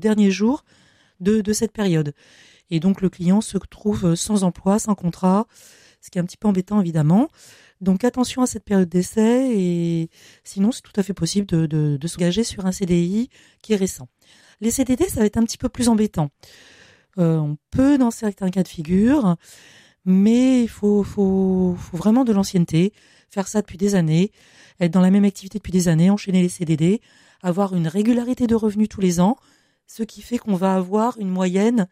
derniers jours de cette période. Et donc le client se trouve sans emploi, sans contrat, ce qui est un petit peu embêtant évidemment. Donc attention à cette période d'essai, et sinon c'est tout à fait possible de s'engager sur un CDI qui est récent. Les CDD, ça va être un petit peu plus embêtant. On peut dans certains cas de figure, mais il faut vraiment de l'ancienneté, faire ça depuis des années, être dans la même activité depuis des années, enchaîner les CDD, avoir une régularité de revenus tous les ans, ce qui fait qu'on va avoir une moyenne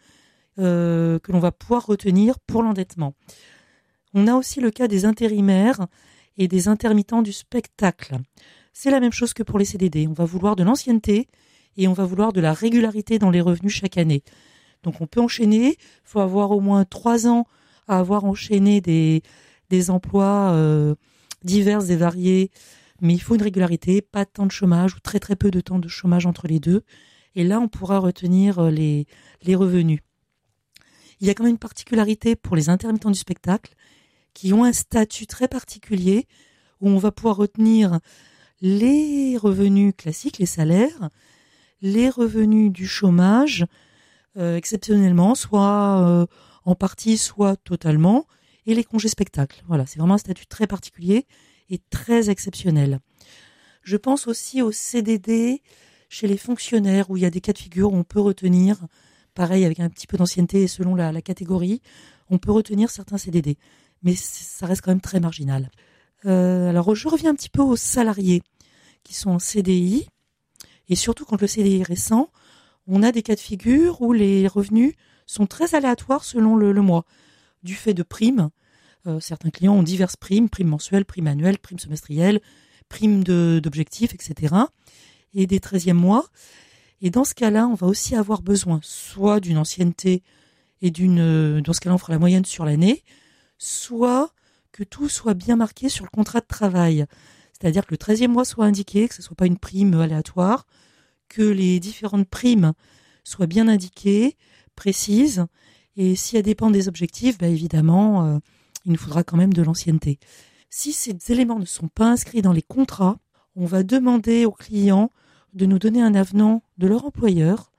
que l'on va pouvoir retenir pour l'endettement. On a aussi le cas des intérimaires et des intermittents du spectacle. C'est la même chose que pour les CDD. On va vouloir de l'ancienneté et on va vouloir de la régularité dans les revenus chaque année. Donc on peut enchaîner, il faut avoir au moins 3 ans à avoir enchaîné des emplois divers et variés, mais il faut une régularité, pas de temps de chômage ou très très peu de temps de chômage entre les deux. Et là, on pourra retenir les revenus. Il y a quand même une particularité pour les intermittents du spectacle qui ont un statut très particulier où on va pouvoir retenir les revenus classiques, les salaires, les revenus du chômage, exceptionnellement, soit en partie, soit totalement, et les congés spectacles. Voilà, c'est vraiment un statut très particulier et très exceptionnel. Je pense aussi au CDD chez les fonctionnaires où il y a des cas de figure où on peut retenir, pareil avec un petit peu d'ancienneté et selon la catégorie, on peut retenir certains CDD. Mais ça reste quand même très marginal. Alors je reviens un petit peu aux salariés qui sont en CDI, et surtout quand le CDI est récent, on a des cas de figure où les revenus sont très aléatoires selon le mois, du fait de primes. Certains clients ont diverses primes mensuelles, primes annuelles, primes semestrielles, primes d'objectifs, etc. et des 13e mois. Et dans ce cas-là, on va aussi avoir besoin soit d'une ancienneté et dans ce cas-là, on fera la moyenne sur l'année, soit que tout soit bien marqué sur le contrat de travail. C'est-à-dire que le 13e mois soit indiqué, que ce ne soit pas une prime aléatoire, que les différentes primes soient bien indiquées, précises, et si elles dépendent des objectifs, évidemment, il nous faudra quand même de l'ancienneté. Si ces éléments ne sont pas inscrits dans les contrats, on va demander aux clients de nous donner un avenant de leur employeur